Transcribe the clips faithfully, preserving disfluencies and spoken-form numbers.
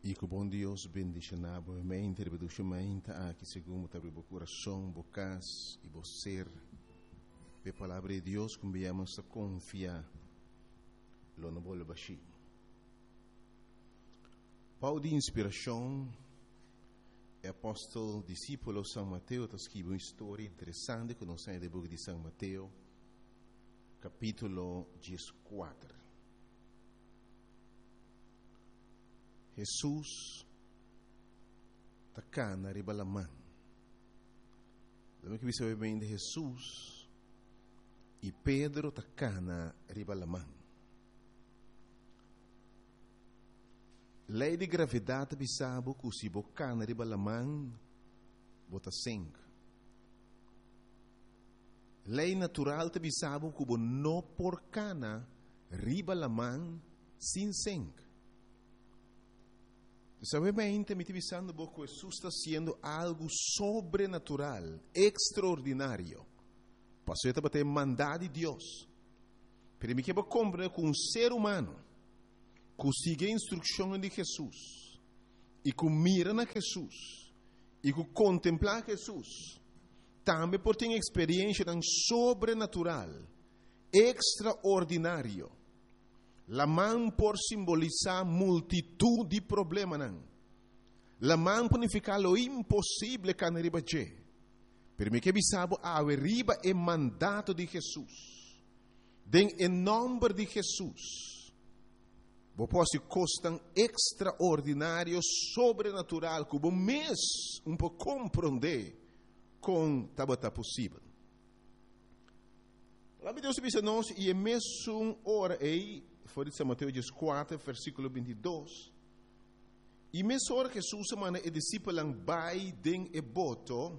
E que o bom Deus bendicionar a mente, reproduzimente aqui segundo o coração, bocas e o ser. A palavra de Deus que viemos a confiar, lo não vou baixar. Paulo de inspiração, é apóstolo, discípulo de São Mateus, está escrevendo uma história interessante que nós temos no livro de São Mateus, capítulo quatorze. Jesus está cá na ribalamã. Lembra que você vai bem de Jesus e Pedro está cá na ribalamã. Lei de gravidade bisabo que se boca na ribalamã bota sangue. Lei natural te bisabo que bo no porcana ribalamã sem sangue. Sabemente, me divisando um pouco, Jesus está sendo algo sobrenatural, extraordinário. Passou a ter mandado de Deus. Mas me quero compreender que um ser humano que sigue a instrução de Jesus e que mira na Jesus e que contempla Jesus, também pode ter uma experiência tão sobrenatural, extraordinário. La mão por simbolizar multitud de problemas. La mão por significar lo impossível que não arriba a Pero me que bisabo a arriba é mandato de Jesus. Den em nome de Jesus. Vos posso costan extraordinário, sobrenatural, que vos mês um pouco compreender com tabata possível. A palavra de Deus diz a nós, e é mesmo hora aí, foi de São Mateus quatro, versículo vinte e dois. E mesmo hora que Jesus manda e discípulo vai den e boto,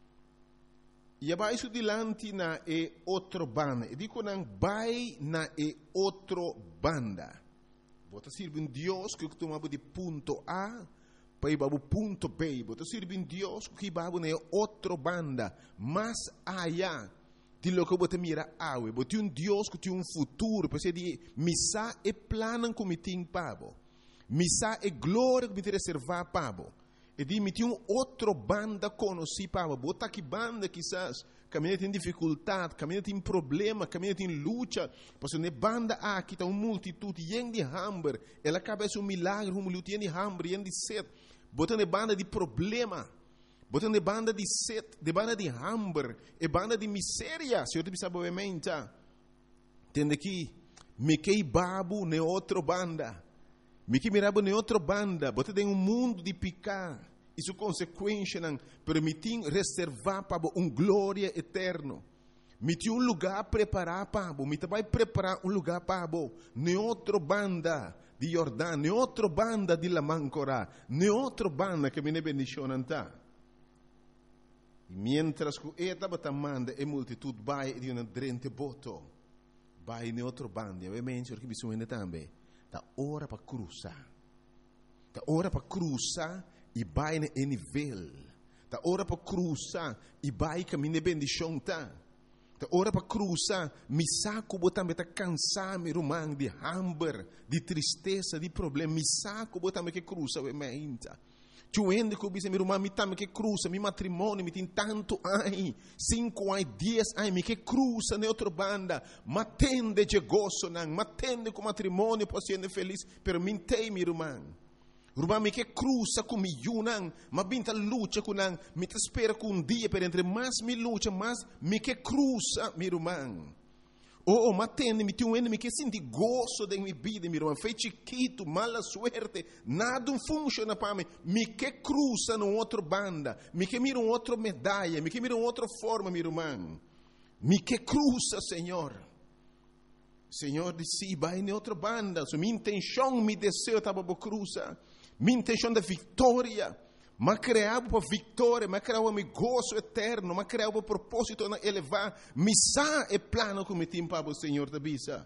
e vai su dilante na e outro banda. E dico nang vai na e outro banda. Bota sirve um Deus que tomava de ponto A para ir para o ponto B. Bota sirve um Deus que vai na outro banda, mais allá de lo que você mira awe, você tem um Deus que tem um futuro, para ser de missa e plano que me tem pabo, missa e glória que me tem reservar pabo, e de me tem um outro banda conheci pabo, bota que banda quizás caminha tem dificuldade, caminha tem problema, caminha tem luta, porque ne banda aqui está uma multitud yen de hambre, ela cabeça um milagre, um luta yen de hambre, yen de sede, bota ne banda de problema. Botando de banda de sede, de banda de hambre, e banda de miséria. Se eu te pensava obviamente, tende que me que babu ne outra banda, me que mirabo ne outra banda, bote tem um mundo de picar, isso consequência não permitir reservar para um glória eterno. Me tinha um lugar preparar para bo, me vai preparar um lugar para bo, ne outra banda de Jordão, ne outra banda de la Mancora, ne outra banda que me ne bendicionam tá. E mientras que ela estava manda e multitud vai de uma drente boto, vai em outro bando, obviamente, porque bisogna também, da hora para cruzar, da hora para cruzar e vai em nível, da hora para cruzar e vai caminhar bendição tá, da hora para cruzar, me saco botar tá cansar me rumang de hambre, de tristeza, de problema, me saco botar me que cruza obviamente. Tuende que eu meu irmão, me tame que cruza, meu matrimônio, me tem tanto ai, cinco ai, dez ai, me que cruza na outra banda, matende de gozo, não, matende com matrimônio, posso ser feliz, pero me tem, meu irmão. Irmão, me que cruza com mi não, mas binta luta com não, me te espera com um dia, pero entre mais me luta, mais me que cruza, meu irmão. Oh, matende, me tem um me que senti gozo da minha vida, meu irmão. Foi chiquito, mala suerte, nada funciona para mim. Me que cruza numa outra banda, me que mira uma outra medalha, me que mira uma outra forma, meu irmão. Me que cruza, Senhor. Senhor disse, vai em outra banda. So, minha intenção, meu desejo estava para cruzar. Minha intenção da vitória. Mas criava para vitória, mas criava para gozo eterno, mas criava para propósito de elevar. Missa é plano que me tem para o Senhor da bisa.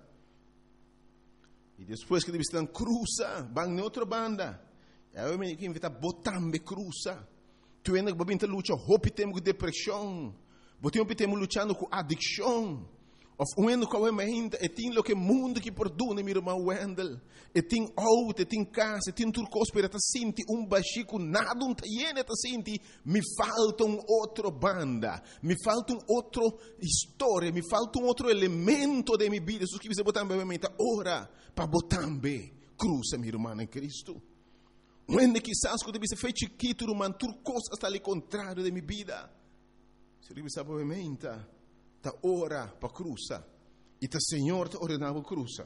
E depois que deve estar cruza, vai em outra banda. Eu me invita a botar me cruza. Tu ainda vai vir lutar, hope temos depressão, Botemos temos lutando com adicção. Of uendo que we ainda e tem lo que mundo que perdona mi irmão Wendel. E tem auto, e tem casa, e tem turcos para ta senti um baxico nada um taiene ta senti. Me falta um outro banda, me falta um outro história, me falta um outro elemento de minha vida. Jesus que você botar bem mente ora para botar bem cruz mi irmão em Cristo. Uende quizás quando você fez chiquito irmão turcos hasta ali contrário de minha vida. Se você sabe bem mente ta ora para cruza e ta Senhor ta ordenava cruza.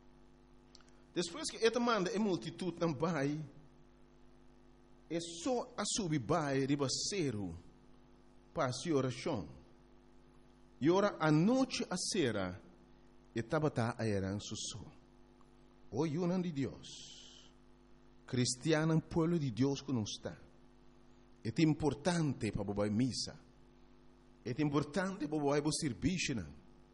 Depois que esta manda a multitud não vai, é só a subir vai ribaceiro para a oração. E ora a noite a sera e tabata a eran susso. O yunan de Deus, cristiano pueblo de Deus que não está. É importante para bobai missa. É importante para bobai bo serviço.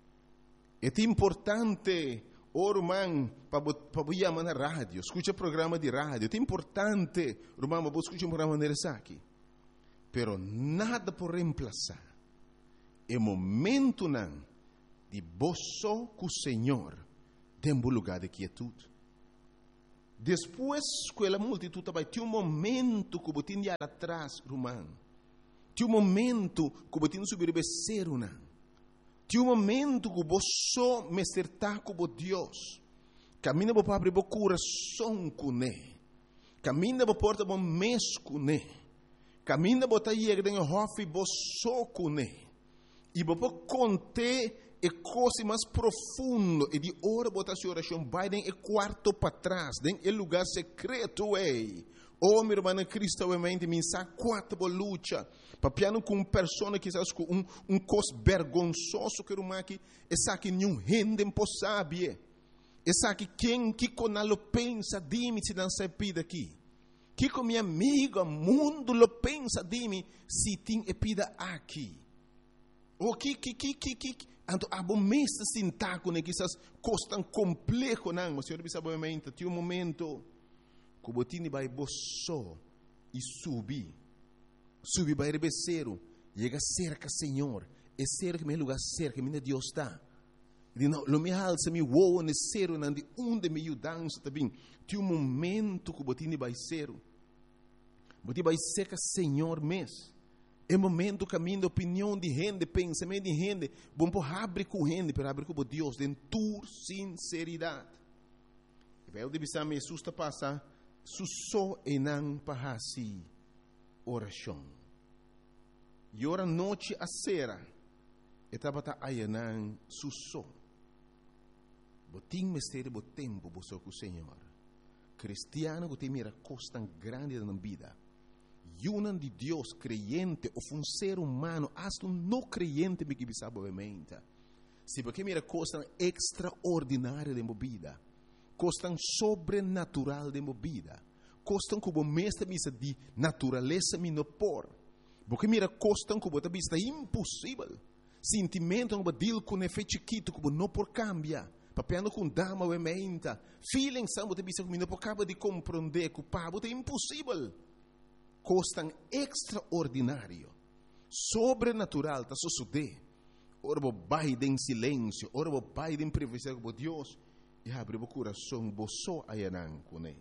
É importante orman para para chamar na rádio, escuta programa de rádio. É importante, irmão, para escutar um programa de aqui. Pero nada por reemplazar é momento não de boço com o Senhor dentro do lugar de quietude. Depois que a multitud vai ter um momento que você tinha atrás, irmão. Tem um momento que você não subir becer não. Tem um momento que você me acertar com Deus. Caminha para abrir o coração com Ele. Caminha para porta o mês com Ele. Caminha para ir dentro do hofe você com Ele. E para conter e coisa mais profundo e de hora botar sua oração vai dentro do quarto para trás, dentro do lugar secreto ei. Oh, meu irmão Cristo, obviamente, me sabe quatro luta. Papiano com uma pessoa que sabe com um um cos vergonzoso que irmão aqui, essa que nenhum rende impossível. Essa que quem que conalo pensa de mim se não se pida aqui. Que com minha amiga mundo lo pensa de mim se tem epida aqui. O que que que que que anto abo mesta sintaco ne quizás costan complexo não, o senhor sabe obviamente, tem um momento que o botini vai boço e subir. Subir vai rebeceiro, chega cerca Senhor, é cerca meu lugar cerca, minha Deus está. E não, lo me alça me voa ne cero não de onde me dança também. Tem um momento que o botini vai ser, botini vai cerca Senhor mesmo. É momento caminho de opinião de gente, pensamento de gente. Bom por abrir com gente, para abrir com Deus, de tua sinceridade. E vai eu deve saber, Jesus está passando, sussó e não para assim oração. E ora noite a sera, e estava a ayanan sussó. Botim mistério, bo tempo, bo com o Senhor. Cristiano, botim mira costa grande na vida. Yunan de Deus creyente ou um ser humano, hasta um não creyente me que sabe obviamente. Se porque mira coisa extraordinária de movida, coisa sobrenatural de movida, coisa como mestre misa de natureza me no por, porque mira coisa como a vista impossível, sentimento como deal com efeito chiquito como não por cambia, papiando com dama obviamente, feeling são a vista como não por acaba de compreender que o pavo é impossível. Coisa extraordinário, sobrenatural, está sucedendo. Ora, o pai em silêncio, ora, o pai em privacidade com Deus, e abre o coração, boço a yanan com ele.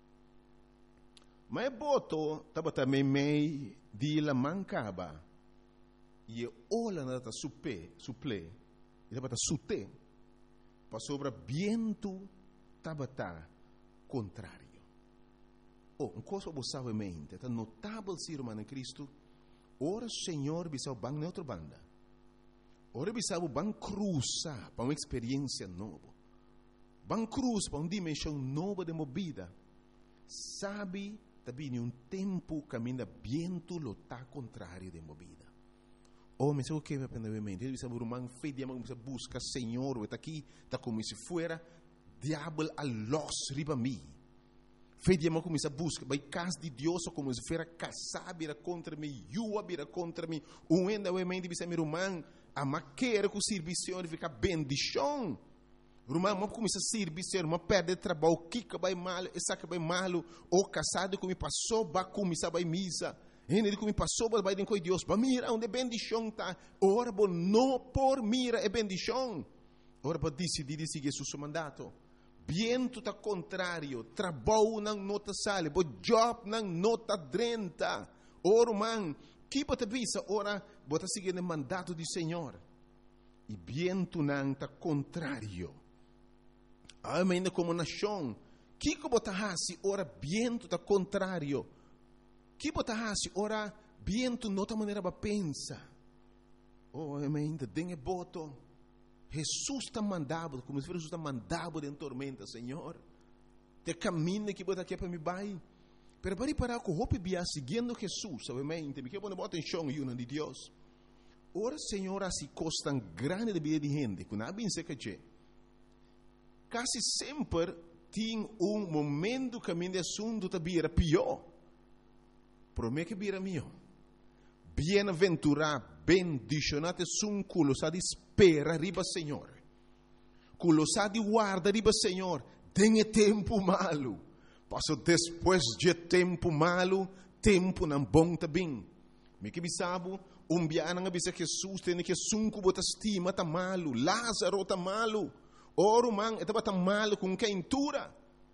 Mas boto, estava também meio de la mancaba, e olha nada supe, suple, e estava sute, para sobre viento, estava contrário. Oh, uma coisa você sabe mente, é notável ser humano em Cristo. Ora, Senhor, bisau bang na outra banda. Ora, bisau bang cruza para uma experiência nova. Bang cruz para uma dimensão nova de movida. Sabe, também um tempo caminha viento lo tá contrário de movida. Oh, mas o que vai aprender a mente? Ele bisau rumang fe dia mag busca Senhor, está aqui, está como se fuera diabo a los riba mi. Fei dia mal começa a busca, vai casa de Deus ou como se fera casar vira contra mim, yua vira contra mim, um ainda o mente bisa me rumang, a maquera com serviço fica bendição. Rumang mal começa a serviço, uma perde trabalho, kika vai mal, essa que vai mal, ou casado como passou, ba começa vai misa. Ele que me passou vai den com Deus, para mira onde bendição tá. Ora bo não por mira é bendição. Ora bo decidir seguir seu mandato. Viento tá contrário, trabalho não nota sale, bo job não nota drenta. Ora man, que bota visa ora bota seguir o mandato do Senhor. E viento não tá contrário. Ainda como nação, que que bota hasi ora viento tá contrário. Que bota hasi ora viento nota maneira ba pensa. Oh, ainda tem boto. Jesus está mandado, como se Jesus está mandado em tormenta, Senhor. Te caminho que bota aqui para me vai. Pero para parar com roupa bia seguindo Jesus, obviamente, me quer botar atenção e uma de Deus. Ora, Senhor, assim costam grande de vida de gente, que não bem se que quase sempre tem um momento que o assunto está bem pior. Para mim que bem meu. Bem-aventurado, bendicionado é um culo sa de espera riba Senhor. Culo sa de guarda riba Senhor. Tem tempo malo. Passo depois de tempo malo, tempo não bom também. Me que bisabo, um dia não avisa que Jesus tem que sunco bota estima tá malo, Lázaro tá malo. Oro man, etaba tá malo com quem tura.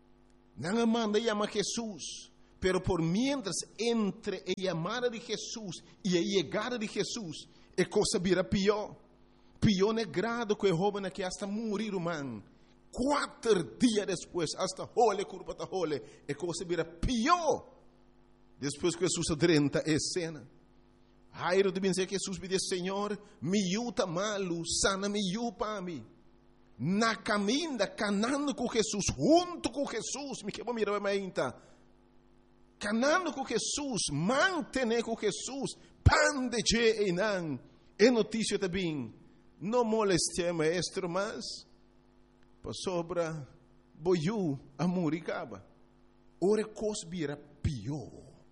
Não manda chama Jesus. Pero por mientras entre a llamada de Jesús y a llegada de Jesús, es cosa vira pior. Pior negrado que el joven que hasta morir, man. Cuatro días después, hasta jole, curva ta jole, es cosa vira pior. Después que Jesús adrenta a escena. Jairo de dizer que Jesus me diz, Senhor, me yuta malo, sana me yupa a mim. Na caminda, canando com Jesus, junto com Jesus, me quebra mirar a mente. Canando com Jesus, mantener com Jesus, pan de je e não. É notícia também. Não moleste maestro, mas para sobra boiu a muricaba. Ora cosbira pior,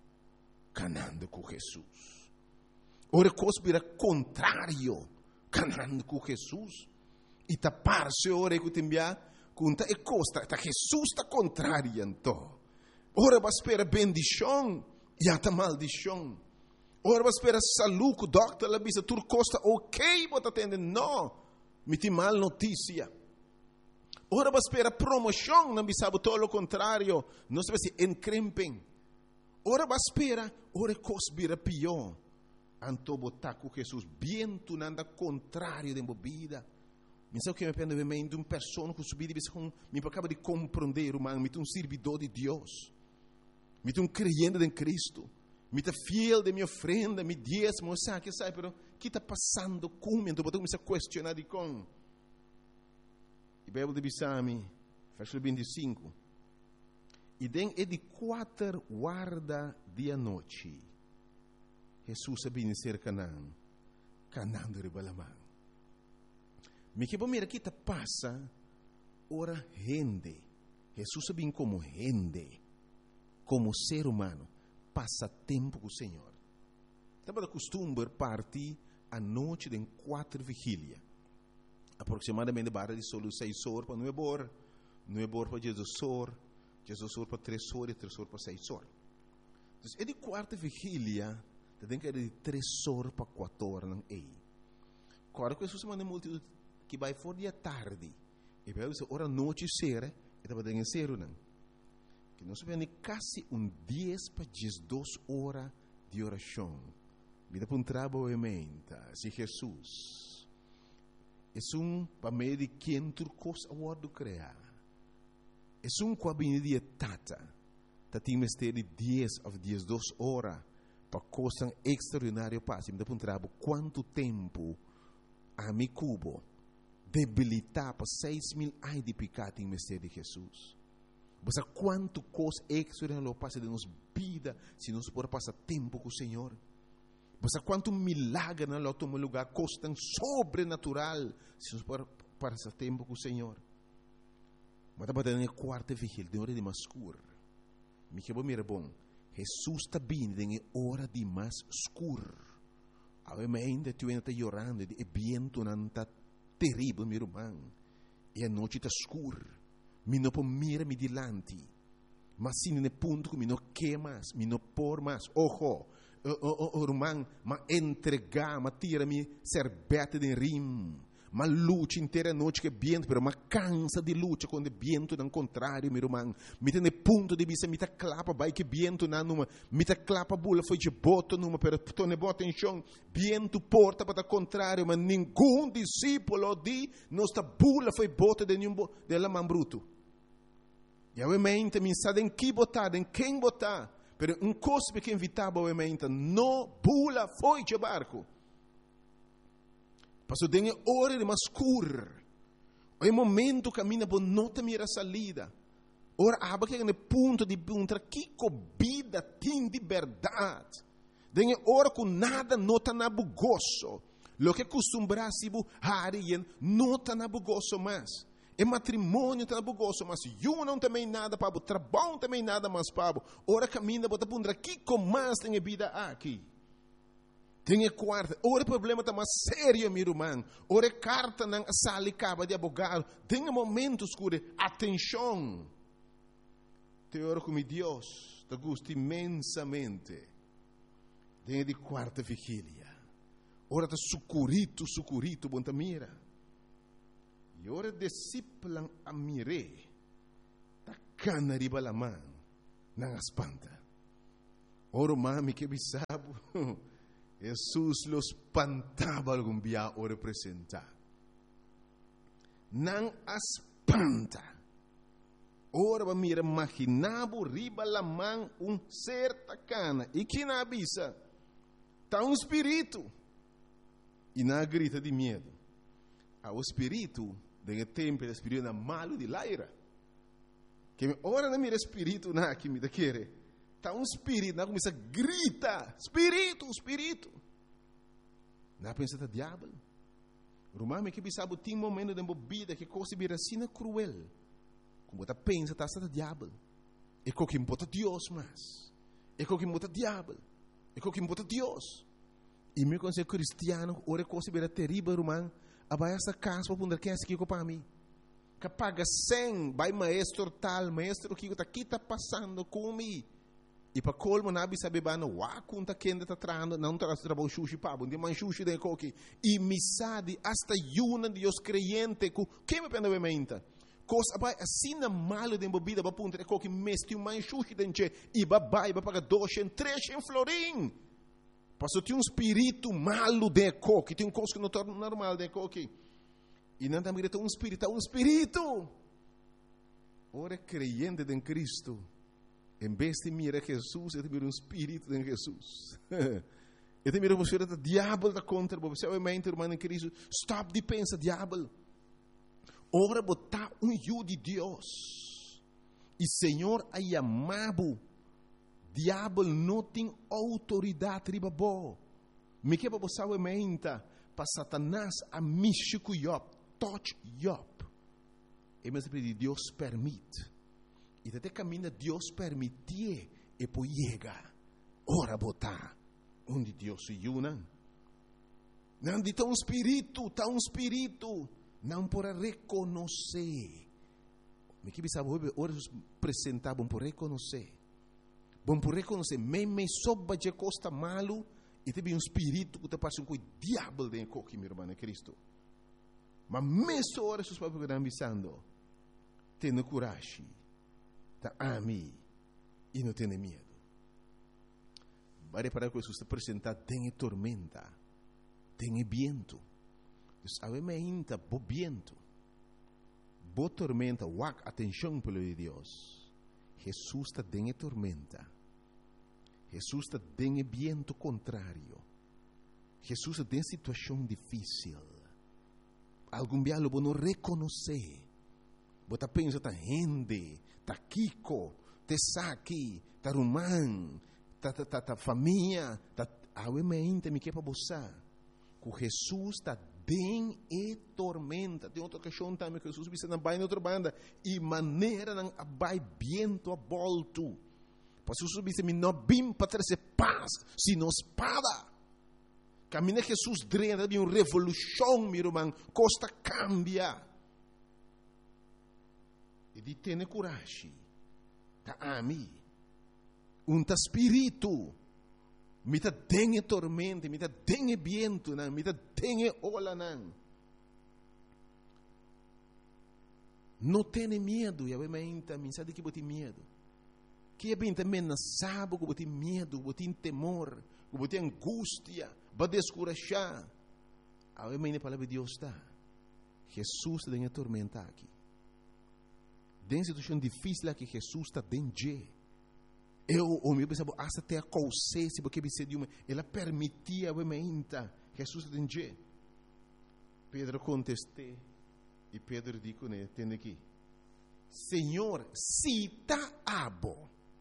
canando com Jesus. Ora cosbira contrário, canando com Jesus. E tapar-se ora que timbia, conta e costa, tá Jesus está contrário então. Ora vai esperar bendição e até maldição. Ora vai esperar saúde, o doctor lá bisa tur costa ok, bota atender não, me tem mal notícia. Ora vai esperar promoção, não bisa todo o contrário, não se vai se encrempem. Ora vai esperar, ora cosbira pior. Anto botar com Jesus, bem tu nanda contrário da bebida. Me sabe que me pende bem de uma pessoa que subir e com me acaba de compreender, man, me um servidor de Deus. Me um creyente em Cristo. Me tá fiel de minha ofrenda, me diezmo, sabe que sabe, pero que está passando comigo? Então botou me a questionar de com. E Bíblia de Bissami, versículo vinte e cinco. E den é de quatro guarda dia noite. Jesus sabia ser Canaã, Canaã de Ribalamã. Me que bom mira que tá passa, ora rende. Jesus sabia como rende. Como ser humano, passa tempo com o Senhor. Estava de costume partir a noite de quatro vigília. Aproximadamente barra de solo seis horas para nove horas, nove horas para Jesus horas, Jesus horas para três horas e três horas para seis horas. Então, é de quarta vigília, tem que ir de três horas para quatro horas. Não é? Claro que Jesus manda multidão que vai fora de tarde. E vai dizer, ora noite será, e estava dentro ser não. Que nós vemos quase um dez para duas horas de oração. Vida para um trabalho se Jesus é um para meio de quem turcos a word criar. É um cabine de tata. Tati mistério de dez a duas horas para coisa extraordinária passe. Vida para um trabalho quanto tempo a mi cubo debilitar para seis mil ai de pecado em mistério de Jesus. Mas quanto coisa extraordinária passa de nossa vida se nós podemos passar tempo com o Senhor. Mas quanto milagre não toma lugar, coisa tão sobrenatural se nós podemos passar tempo com o Senhor. Mas estava dando a quarta vigília, de hora de mais escuro. Me que bom, mira bom. Jesus está vindo em hora de mais escuro. Obviamente, tu ainda está chorando, e o vento não está terrível, meu irmão. E a noite está escura. Mi não pode mirar me dilante. Mas se no ponto que mi não quer mais, mi não por mais. Ojo, o irmão, mas entregar, mas tira-me serbete de rim. Mas luta inteira noite que viento, pero mas cansa de luta quando viento não contrário, meu irmão. Me tem ponto de vista, me tá clapa, vai que viento na numa, me tá clapa bula foi de boto numa, pero tu ne bota em chão, viento porta para o contrário, mas nenhum discípulo de nossa bula foi bota de nenhum de la man bruto. E a mente me sabe em que botar, em quem botar, pero um cospe que invitava a mente, não bula foi de barco. Passo tem hora de mascur. É momento que caminha por nota mira salida. Ora aba que é ponto de punta que vida tem de verdade. Tem hora com nada nota na bugoso. Lo que costumbra se bu harien nota na bugoso mais. É matrimônio tá na bugoso, mas eu não também nada para o trabalho também nada mais para. Ora caminha por punta que com mais tem vida aqui. Tem quarta, ora o problema está mais sério, meu irmão. Ora carta na sala acaba de abogado. Tem momentos que atenção. Te oro com Deus, te gusta imensamente. Tem de quarta vigília. Ora está sucurito, sucurito, bom mira. E ora discípulo a mire. Ta cana riba la mão, não espanta. Ora mami que bisabo. Jesus los espantava algum dia o representar. Não espanta. Ora va mira imaginavo riba la mão um certa cana e que na avisa tá um espírito e na grita de medo. O espírito de tempo o espírito malo de laira. Que ora na mira espírito na que me da querer. Está um espírito, não começa a gritar, espírito, espírito. Não pensa que é diabo. Romano que sabe tem momento de bebida que coisa vira assim cruel. Como você pensa, está sendo diabo. É o que importa Deus mais. É o que importa diabo. É o que importa Deus. E meu conselho cristiano, ora coisa vira terrível, romano. Abaixo essa casa para poder quem é que para mim. Que paga cem, vai maestro tal, maestro que está aqui está passando comigo. E para colmo nabi sabe bano wa kunta kenda ta trando não tra trabalho sushi pabo de man sushi de coque e misadi hasta yuna de os creyente ku que me pende menta coisa vai assim na malo de bebida ba punta de coque mesti um man sushi denche e ba bai ba paga dois em três em florim passou tem um espírito malo de coque tem um coisa que não torna normal de coque e não também tem um espírito um espírito ora creyente em Cristo. Em vez de mirar Jesus, ele mira um espírito de Jesus. Ele mira você o diabo da contra você, o mente irmão em Cristo. Stop de pensar diabo. Ora botar um eu de Deus. E Senhor a chamado. Diabo não tem autoridade riba bo. Me que para você o mente para Satanás a mexer com Job, touch Job. E mas Deus permite. E até caminha Deus permitir e poi chega. Ora botar onde Deus se una. Não de um espírito, tá um espírito, não por reconhecer. Me que sabe ora apresentar bom por reconhecer. Bom por reconhecer, me me soba de costa malo e teve um espírito que te passa com o diabo de coque, meu irmão, é Cristo. Mas mesmo ora os papos que estão pensando, tenha coragem. A mim e não tem medo. Vai reparar que Jesus está apresentado, tem tormenta, tem vento. Então, a mente, bo vento, bo tormenta, wak, atenção pelo de Deus. Jesus está tem tormenta. Jesus está tem vento contrário. Jesus está em situação difícil. Algum dia lo não reconhecer. Você pensa, está rende. Ta Kiko, te Saki, ta Rumán, ta, ta, ta, ta família, ta mente me que para você. Que Jesus está bem e tormenta. Tem outra questão também que Jesus disse na baia outra banda e maneira não abai viento a volto. Mas Jesus disse me não bim para trazer paz, sino espada. Caminha Jesus drena de uma revolução, meu irmão, costa cambia. E di tene coragem. Ta ami. Um ta espírito. Mita dengue tormenta, mita dengue viento, nan, mita dengue ola nan. Não tenha medo, e a menta, me sabe que bote medo. Que é bem também na sábado, que bote medo, bote temor, que bote angústia, para descurajar. A menta a palavra de Deus está. Jesus tem a tormenta aqui. Tem situação difícil aqui, Jesus está dentro. Eu, o meu pensava, hasta até a consciência, porque você de uma, ela permitia a menta, Jesus está dentro. Pedro contestou. E Pedro disse, né, tem aqui, Senhor, se está abo,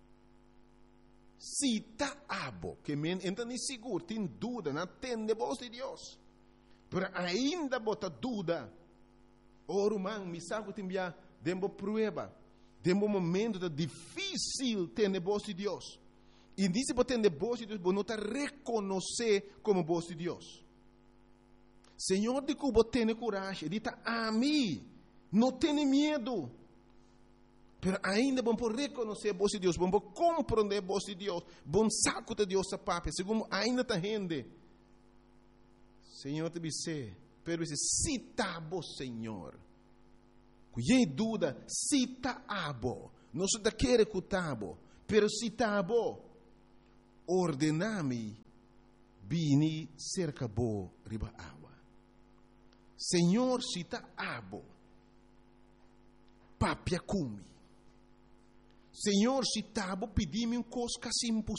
se está abo, que men entra nem seguro, tem dúvida, não tem de voz de Deus, mas ainda bota dúvida, oro man, me sabe que tem já, dembo prueba, dembo momento da difícil ter de voz de Deus, e disse para ter de voz de Deus, para não te reconhecer como voz de Deus. Senhor, de que você tem coragem, diz a mim, não tenha medo, mas ainda vamos reconhecer a voz de Deus, vamos compreender a voz de Deus, vamos saco de Deus a papai, segundo ainda está rende. Senhor, te disse, pero se cita a Senhor, cuide dúvida, cita a bo, não se te quer escutar bo, pero cita a bo, ordename, vini cerca bo, riba água. Senhor, se está abo, papia cumi. Senhor, se está abo, pedi-me um coisa impossível.